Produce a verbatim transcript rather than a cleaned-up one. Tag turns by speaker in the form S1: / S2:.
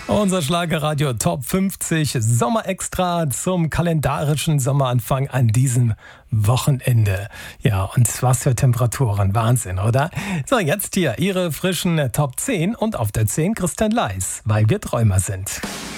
S1: Unser Schlagerradio Top fünfzig Sommerextra zum kalendarischen Sommeranfang an diesem Wochenende. Ja, und was für Temperaturen. Wahnsinn, oder? So, jetzt hier Ihre frischen Top zehn und auf der zehn Christian Leis, weil wir Träumer sind.